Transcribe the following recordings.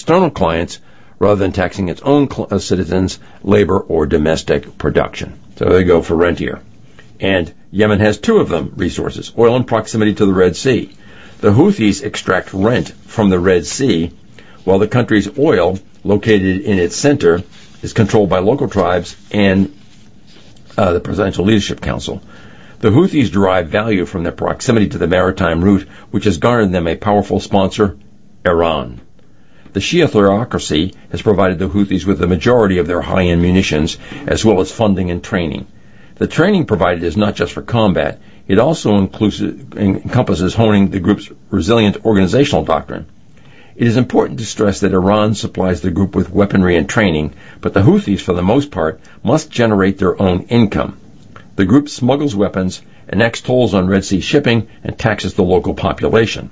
external clients rather than taxing its own citizens, labor, or domestic production. So there you go for rentier. And Yemen has two of them resources, oil in proximity to the Red Sea. The Houthis extract rent from the Red Sea, while the country's oil, located in its center, is controlled by local tribes and the Presidential Leadership Council. The Houthis derive value from their proximity to the maritime route, which has garnered them a powerful sponsor, Iran. The Shia theocracy has provided the Houthis with the majority of their high-end munitions, as well as funding and training. The training provided is not just for combat, it also encompasses honing the group's resilient organizational doctrine. It is important to stress that Iran supplies the group with weaponry and training, but the Houthis, for the most part, must generate their own income. The group smuggles weapons, enacts tolls on Red Sea shipping, and taxes the local population.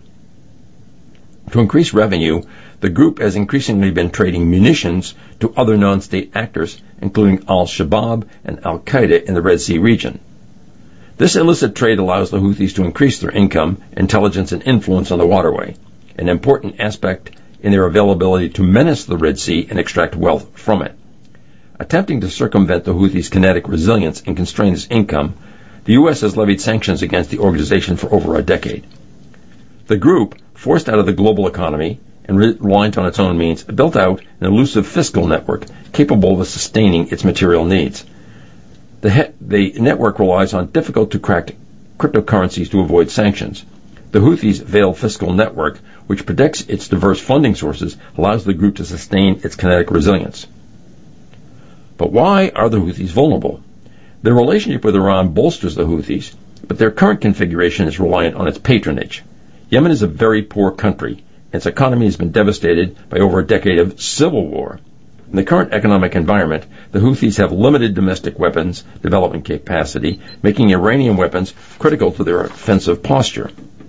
To increase revenue, the group has increasingly been trading munitions to other non-state actors, including Al-Shabaab and Al-Qaeda in the Red Sea region. This illicit trade allows the Houthis to increase their income, intelligence, and influence on the waterway, an important aspect in their availability to menace the Red Sea and extract wealth from it. Attempting to circumvent the Houthis' kinetic resilience and constrain its income, the U.S. has levied sanctions against the organization for over a decade. The group, forced out of the global economy and reliant on its own means, built out an elusive fiscal network capable of sustaining its material needs. The network relies on difficult-to-crack cryptocurrencies to avoid sanctions. The Houthis' veiled fiscal network, which protects its diverse funding sources, allows the group to sustain its kinetic resilience. But why are the Houthis vulnerable? Their relationship with Iran bolsters the Houthis, but their current configuration is reliant on its patronage. Yemen is a very poor country. Its economy has been devastated by over a decade of civil war. In the current economic environment, the Houthis have limited domestic weapons development capacity, making Iranian weapons critical to their offensive posture.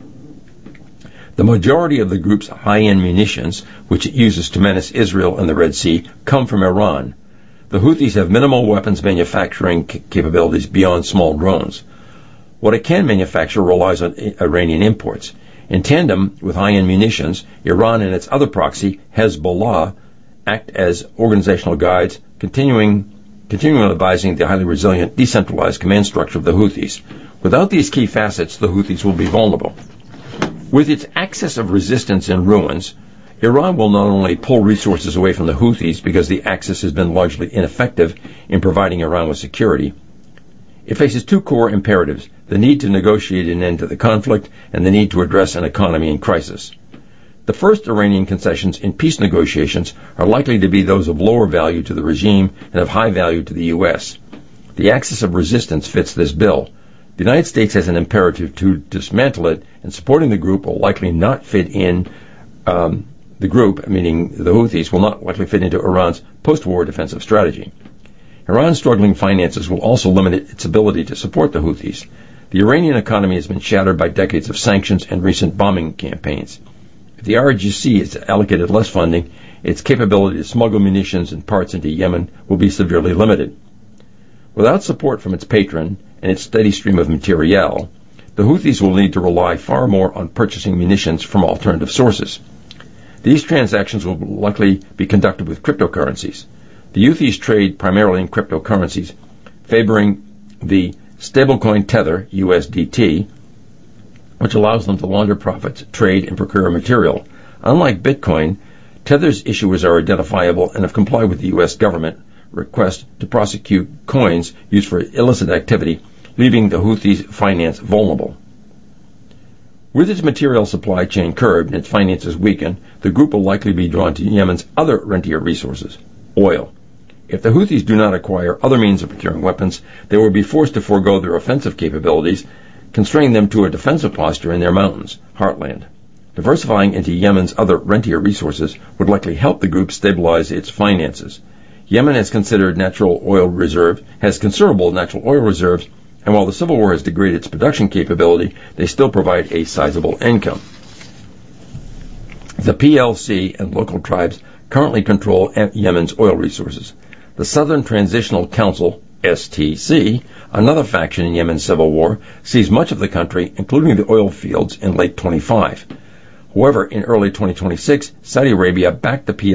The majority of the group's high-end munitions, which it uses to menace Israel and the Red Sea, come from Iran. The Houthis have minimal weapons manufacturing capabilities beyond small drones. What it can manufacture relies on Iranian imports. In tandem with high-end munitions, Iran and its other proxy, Hezbollah, act as organizational guides, continuing advising the highly resilient, decentralized command structure of the Houthis. Without these key facets, the Houthis will be vulnerable. With its axis of resistance in ruins, Iran will not only pull resources away from the Houthis because the axis has been largely ineffective in providing Iran with security. It faces two core imperatives, the need to negotiate an end to the conflict and the need to address an economy in crisis. The first Iranian concessions in peace negotiations are likely to be those of lower value to the regime and of high value to the U.S. The axis of resistance fits this bill. The United States has an imperative to dismantle it, and supporting the group will likely not fit in the group, meaning the Houthis, will not likely fit into Iran's post-war defensive strategy. Iran's struggling finances will also limit its ability to support the Houthis. The Iranian economy has been shattered by decades of sanctions and recent bombing campaigns. If the RGC is allocated less funding, its capability to smuggle munitions and parts into Yemen will be severely limited. Without support from its patron and its steady stream of materiel, the Houthis will need to rely far more on purchasing munitions from alternative sources. These transactions will likely be conducted with cryptocurrencies. The Houthis trade primarily in cryptocurrencies, favoring the stablecoin Tether, USDT, which allows them to launder profits, trade, and procure material. Unlike Bitcoin, Tether's issuers are identifiable and have complied with the U.S. government request to prosecute coins used for illicit activity, leaving the Houthis' finance vulnerable. With its material supply chain curbed and its finances weakened, the group will likely be drawn to Yemen's other rentier resources, oil. If the Houthis do not acquire other means of procuring weapons, they will be forced to forego their offensive capabilities, constraining them to a defensive posture in their mountains, heartland. Diversifying into Yemen's other rentier resources would likely help the group stabilize its finances. Yemen has considerable natural oil reserves, and while the civil war has degraded its production capability, they still provide a sizable income. The PLC and local tribes currently control Yemen's oil resources. The Southern Transitional Council, STC, another faction in Yemen's civil war, seized much of the country, including the oil fields, in late 25. However, in early 2026, Saudi Arabia backed the PLC